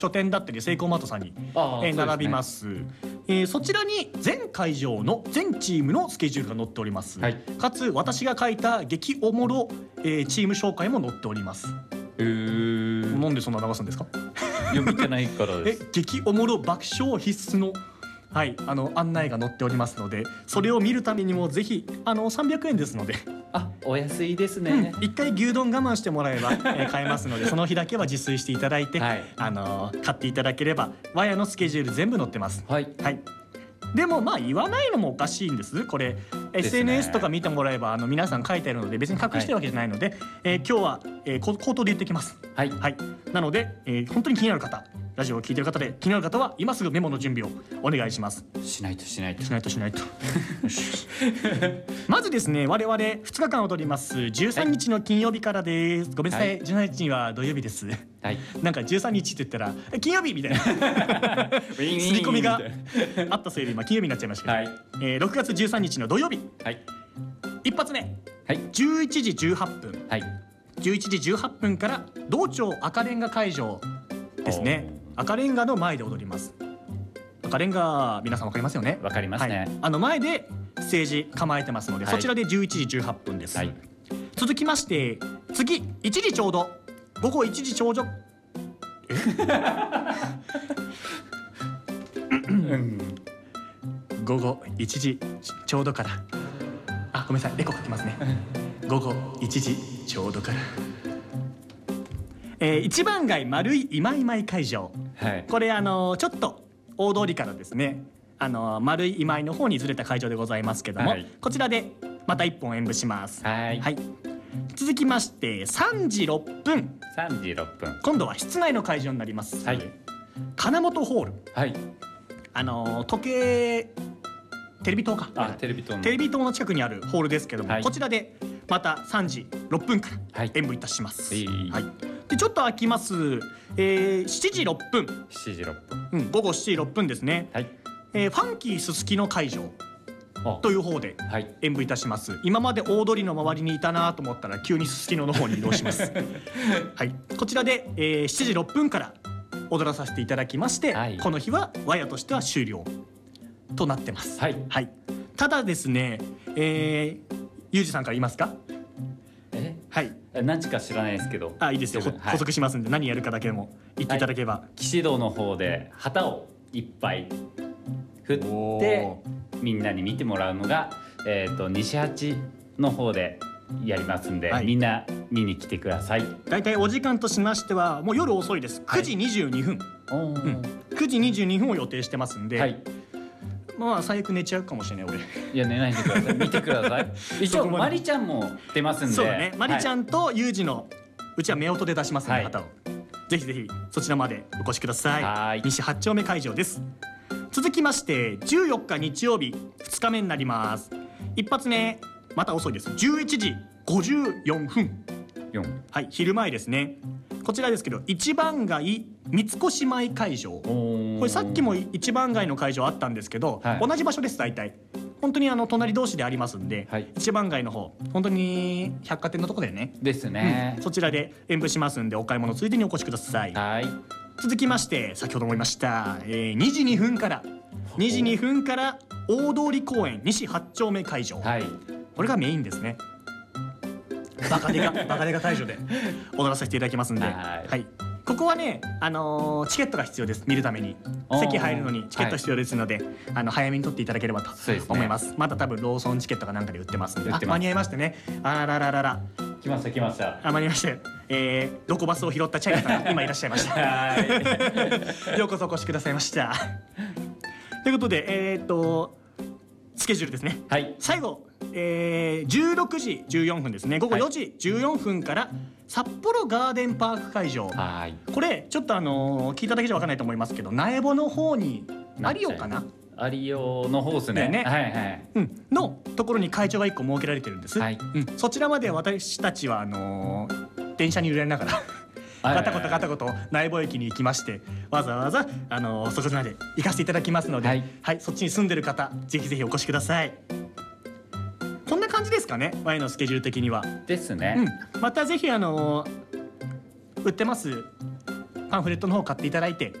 書店だったりセイコーマートさんに、並びます。そちらに全会場の全チームのスケジュールが載っております、はい、かつ私が書いた激おもろ、チーム紹介も載っております。なんでそんな流すんですか？ 読みてないからです。 激おもろ爆笑必須の、はい、案内が載っておりますので、それを見るためにもぜひ300円ですので、 お安いですね。 一回牛丼我慢してもらえば、買えますので、その日だけは自炊していただいて、はい、買っていただければ我やのスケジュール全部載ってます。はい、はい、でもまあ言わないのもおかしいんです。これ SNS とか見てもらえば皆さん書いてあるので、別に隠してるわけじゃないので、今日は、口頭で言ってきます。はい、はい、なので、本当に気になる方、ラジオを聞いてる方で気になる方は今すぐメモの準備をお願いします。 しないとまずですね、我々2日間踊ります13日の金曜日からです。ごめんなさい、17日には土曜日です。はい、なんか13日って言ったら金曜日みたいな刷り込みがあったせいで今金曜日になっちゃいましたけど、はい、6月13日の土曜日、はい、一発目、はい、11時18分、はい、11時18分から道庁赤レンガ会場ですね。赤レンガの前で踊ります。赤レンガ皆さんわかりますよね？ わかりますね、 はい、前でステージ構えてますので、はい、そちらで11時18分です、はい、続きまして次1時ちょうど、午後1時ちょうど午後1時ちょうどから、ごめんなさい、エコかけますね午後1時ちょうどから一番街丸い今井会場、はい、これちょっと大通りからですね、丸い今井の方にずれた会場でございますけども、はい、こちらでまた1本演舞します。はい、はい、続きまして3時6分、今度は室内の会場になります、はい、金本ホール、はい、時計テレビ塔か、テレビ塔の近くにあるホールですけども、はい、こちらでまた3時6分から演舞いたします、はい、はい、でちょっと空きます、7時6分、午後7時6分ですね、はい、ファンキーすすきの会場という方で演舞いたします、はい、今まで大通りの周りにいたなと思ったら急にすすきのの方に移動します、はい、こちらで、7時6分から踊らさせていただきまして、はい、この日は和屋としては終了となってます、はい、はい、ただですね、ゆうじさんから言いますか？ はい、何時か知らないですけど、 いいですよ、補足しますんで、何やるかだけでも言っていただければ、 騎士道の方で旗をいっぱい振ってみんなに見てもらうのが、西八の方でやりますんで、はい、みんな見に来てください。 だいたいお時間としましてはもう夜遅いです。9時22分、9時22分を予定してますんで、はい、まあ最悪寝ちゃうかもしれない俺。 いや寝ないでください見てください一応マリちゃんも出ますんで。 そうだね、マリちゃんとユージのうちは夫婦で出しますので、旗をぜひぜひそちらまでお越しください。西8丁目会場です。続きまして14日日曜日2日目になります。一発目また遅いです。11時54分、はい、昼前ですね。こちらですけど一番街三越前会場、これさっきも一番街の会場あったんですけど、はい、同じ場所です。大体本当に隣同士でありますんで、はい、一番街の方本当に百貨店のとこだよね。 ですね、 そちらで演舞しますんでお買い物ついでにお越しください。はい、続きまして先ほども言いました、2時2分から大通公園西8丁目会場、はい、これがメインですね。バカデカ会場で踊らせていただきますんで、はい、ここはね、チケットが必要です。見るために席入るのにチケット必要ですので、はい、早めに取っていただければと思います。まだ多分ローソンチケットかなんかで売ってますんで。間に合いましたね。あらららら来ました間に合いました。ロコバスを拾ったチャイナさん今いらっしゃいましたようこそお越しくださいましたということでスケジュールですね、はい、最後、16時14分ですね。午後4時14分から札幌ガーデンパーク会場、はい、これちょっと聞いただけじゃ分かんないと思いますけど、苗穂の方に有オかな、 有オの方ですね。はいはい、 のところに会場が1個設けられてるんです、はい、そちらまで私たちは電車に揺られながらガタゴト苗穂駅に行きまして、わざわざそこまで行かせていただきますので、はいはい、そっちに住んでる方ぜひぜひお越しください。こんな感じですかね、前のスケジュール的には。 ですね、 またぜひ売ってますパンフレットの方買っていただいて